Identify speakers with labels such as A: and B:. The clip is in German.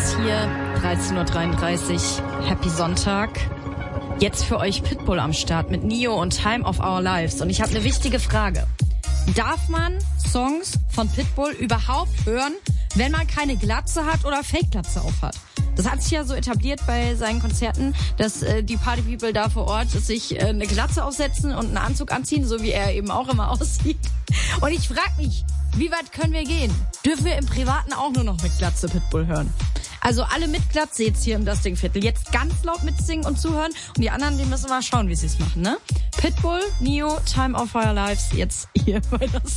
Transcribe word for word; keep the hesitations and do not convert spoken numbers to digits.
A: ist hier, dreizehn Uhr dreiunddreißig, Happy Sonntag. Jetzt für euch Pitbull am Start mit Nio und Time of Our Lives. Und ich habe eine wichtige Frage. Darf man Songs von Pitbull überhaupt hören, wenn man keine Glatze hat oder Fake-Glatze aufhat? Das hat sich ja so etabliert bei seinen Konzerten, dass äh, die Party-People da vor Ort sich äh, eine Glatze aufsetzen und einen Anzug anziehen, so wie er eben auch immer aussieht. Und ich frage mich, wie weit können wir gehen? Dürfen wir im Privaten auch nur noch mit Glatze Pitbull hören? Also alle mit Glatze jetzt hier im Das Ding Viertel. Jetzt ganz laut mitsingen und zuhören. Und die anderen, die müssen mal schauen, wie sie es machen, ne? Pitbull, Nio, Time of Our Lives, jetzt hier bei Das